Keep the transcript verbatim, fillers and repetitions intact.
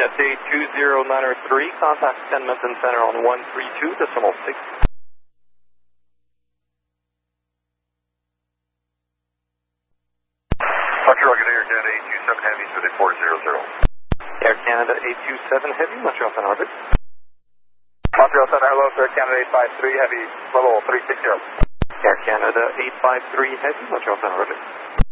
S A two zero nine three, contact Edmonton Center on one three two decimal six. Montreal, good Air Canada eight two seven Heavy, with a four zero zero. Air Canada eight two seven Heavy, Montreal Center orbit. Montreal Center, hello, Air Canada eight five three Heavy, level three six zero. Air Canada eight five three Heavy, Montreal Center orbit.